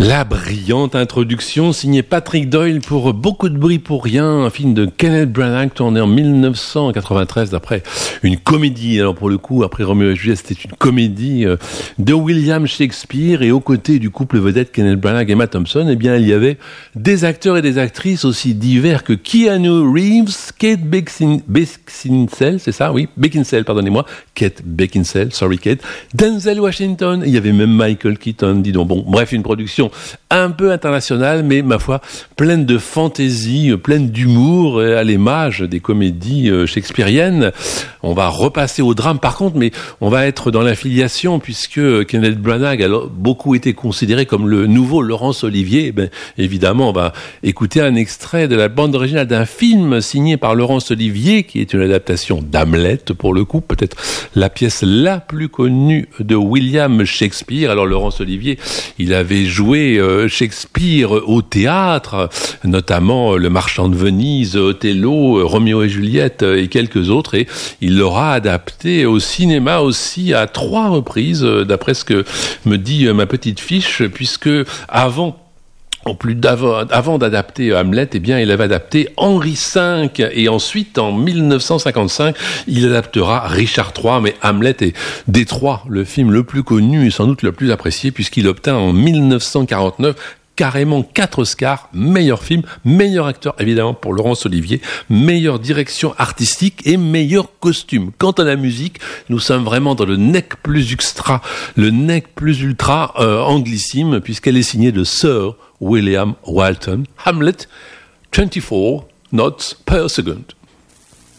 La brillante introduction signée Patrick Doyle pour Beaucoup de bruit pour rien, un film de Kenneth Branagh tourné en 1993 d'après une comédie. Alors pour le coup, après Roméo et Juliette, c'était une comédie de William Shakespeare, et aux côtés du couple vedette Kenneth Branagh et Emma Thompson, eh bien il y avait des acteurs et des actrices aussi divers que Keanu Reeves, Kate Beckinsale, c'est ça, oui, Beckinsale, pardonnez-moi, Kate Beckinsale, sorry Kate, Denzel Washington, il y avait même Michael Keaton, dis donc. Bon, bref, une production un peu internationale, mais ma foi, pleine de fantaisie, pleine d'humour, à l'image des comédies shakespeariennes. On va repasser au drame par contre, mais on va être dans l'affiliation, puisque Kenneth Branagh a beaucoup été considéré comme le nouveau Laurence Olivier. Ben, évidemment, on va écouter un extrait de la bande originale d'un film signé par Laurence Olivier, qui est une adaptation d'Hamlet, pour le coup, peut-être la pièce la plus connue de William Shakespeare. Alors Laurence Olivier, il avait joué Shakespeare au théâtre, notamment Le Marchand de Venise, Othello, Roméo et Juliette et quelques autres, et il l'aura adapté au cinéma aussi à 3 reprises, d'après ce que me dit ma petite fiche, puisque avant d'adapter Hamlet, eh bien, il avait adapté Henri V, et ensuite, en 1955, il adaptera Richard III, mais Hamlet est des 3 le film le plus connu et sans doute le plus apprécié, puisqu'il obtint en 1949 carrément 4 Oscars, meilleur film, meilleur acteur évidemment pour Laurence Olivier, meilleure direction artistique et meilleur costume. Quant à la musique, nous sommes vraiment dans le nec plus ultra anglissime, puisqu'elle est signée de Sir William Walton, Hamlet, 24 notes per second.